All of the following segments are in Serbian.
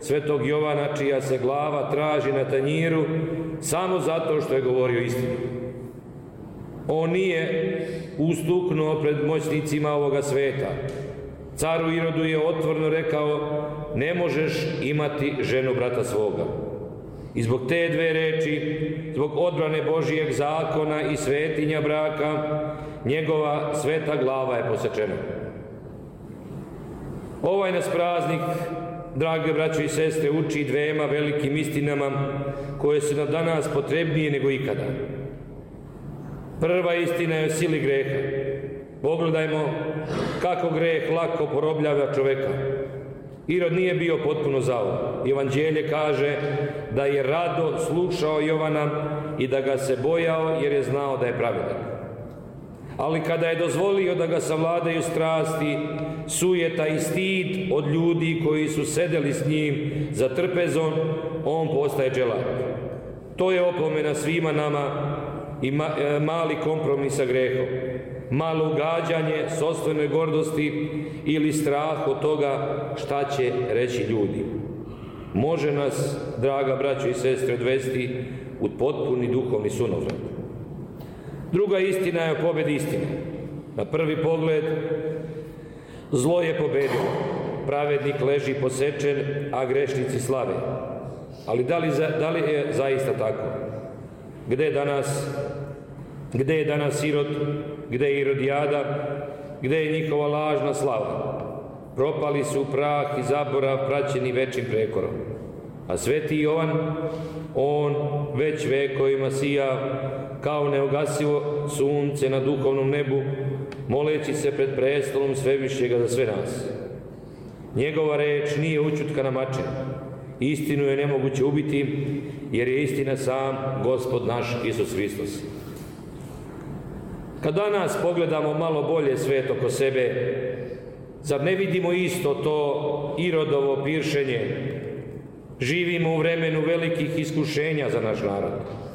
svetog Jovana, čija se glava traži na tanjiru samo zato što je govorio istinu. On nije ustuknuo pred moćnicima ovoga sveta. Caru Irodu je otvoreno rekao: ne možeš imati ženu brata svoga. I zbog te dve reči, zbog odbrane Božijeg zakona i svetinja braka, njegova sveta glava je posečena. Ovaj nas praznik, drage braćo i sestre, uči dvema velikim istinama koje su nam danas potrebnije nego ikada. Prva istina je o sili greha. Pogledajmo kako greh lako porobljava čoveka. Irod nije bio potpuno zao. Evanđelje kaže da je rado slušao Jovana i da ga se bojao jer je znao da je pravedan. Ali kada je dozvolio da ga savladaju strasti, sujeta i stid od ljudi koji su sedeli s njim za trpezom, on postaje dželat. To je opomena svima nama i mali kompromis sa grehom. Malo ugađanje sopstvenoj gordosti ili strah od toga šta će reći ljudi. Može nas, draga braćo i sestre, odvesti u potpuni duhovni sunovrat. Druga istina je o pobjedi istine. Na prvi pogled, zlo je pobedilo. Pravednik leži posečen, a grešnici slave. Ali da li je zaista tako? Gde je danas Irod? Gde je Irodijada? Gde je njihova lažna slava? Propali su u prah i zaborav praćeni večnim prekorom. A sveti Jovan, on već vekovima sija kao neugasivo sunce na duhovnom nebu, moleći se pred prestolom Svevišnjega za sve nas. Njegova reč nije učutkana mačem. Istinu je nemoguće ubiti, jer je istina sam Gospod naš Isus Hristos. Kad danas pogledamo malo bolje svet oko sebe, zar ne vidimo isto to Irodovo piršenje? Živimo u vremenu velikih iskušenja za naš narod.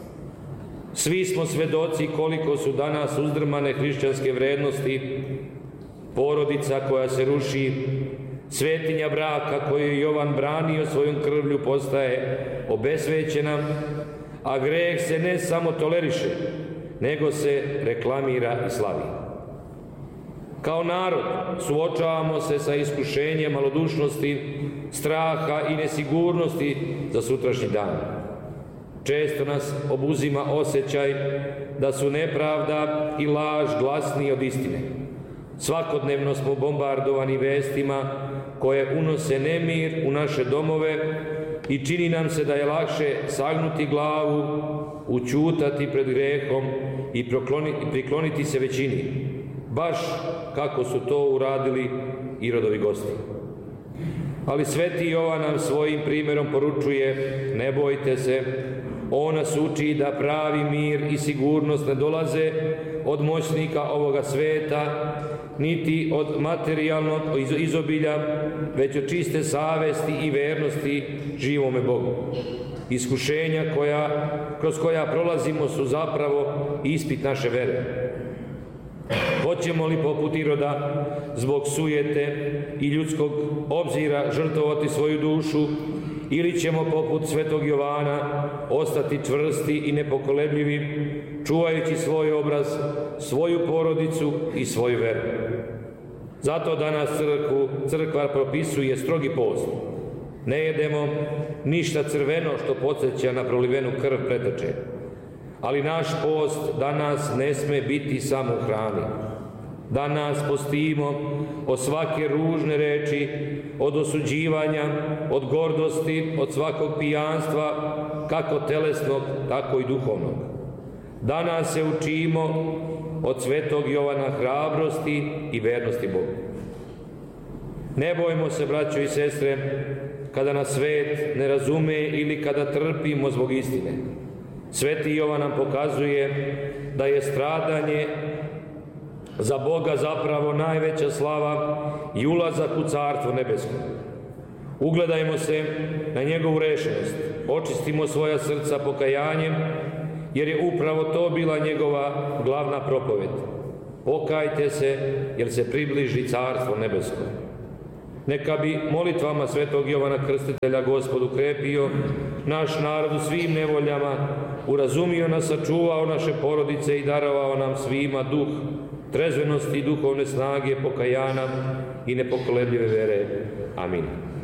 Svi smo svedoci koliko su danas uzdrmane hrišćanske vrednosti, porodica koja se ruši, svetinja braka koju je Jovan branio svojom krvlju postaje obesvećena, a greh se ne samo toleriše, nego se reklamira i slavi. Kao narod suočavamo se sa iskušenjem malodušnosti, straha i nesigurnosti za sutrašnji dan. Često nas obuzima osjećaj da su nepravda i laž glasniji od istine. Svakodnevno smo bombardovani vestima koje unose nemir u naše domove i čini nam se da je lakše sagnuti glavu, ućutati pred grehom i prikloniti se većini, baš kako su to uradili Irodovi gosti. Ali sveti Jovan nam svojim primjerom poručuje: ne bojte se. On nas uči da pravi mir i sigurnost ne dolaze od moćnika ovoga sveta, niti od materijalnog izobilja, već od čiste savesti i vernosti živome Bogu. Iskušenja kroz koja prolazimo su zapravo ispit naše vere. Hoćemo li poput Iroda zbog sujete i ljudskog obzira žrtvovati svoju dušu, ili ćemo poput svetog Jovana ostati čvrsti i nepokolebljivi, čuvajući svoj obraz, svoju porodicu i svoju veru. Zato danas crkva propisuje strogi post. Ne jedemo ništa crveno što podsjeća na prolivenu krv preteče. Ali naš post danas ne sme biti samo u hrani. Danas postimo od svake ružne reči, od osuđivanja, od gordosti, od svakog pijanstva, kako telesnog, tako i duhovnog. Danas se učimo od svetog Jovana hrabrosti i vernosti Bogu. Ne bojmo se, braćo i sestre, kada nas svet ne razume ili kada trpimo zbog istine. Sveti Jovan nam pokazuje da je stradanje za Boga zapravo najveća slava i ulazak u Carstvo nebesko. Ugledajmo se na njegovu rešenost, očistimo svoja srca pokajanjem, jer je upravo to bila njegova glavna propoved. Pokajte se, jer se približi Carstvo nebesko. Neka bi molitvama svetog Jovana Krstitelja Gospod ukrepio naš narod u svim nevoljama, urazumio nas, sačuvao naše porodice i darovao nam svima duh trezvenosti i duhovne snage, pokajana i nepokolebljive vere. Amin.